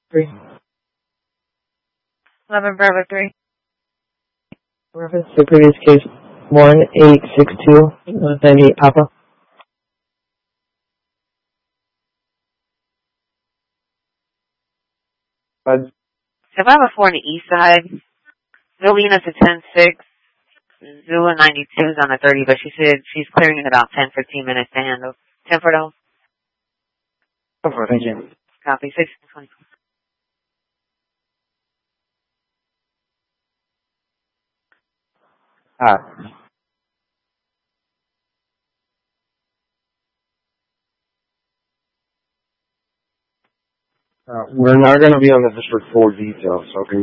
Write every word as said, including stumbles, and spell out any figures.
Three. eleven Bravo three. Reference to previous case one eight six two nine eight Papa. But So if I have a four on the east side, Zolina's a ten six, Zula ninety-two is on the thirty, but she said she's clearing in about ten, fifteen minutes to handle. ten for those. go for it, thank you. Copy. six twenty. Ah. Uh, we're not going to be on the district four detail, so can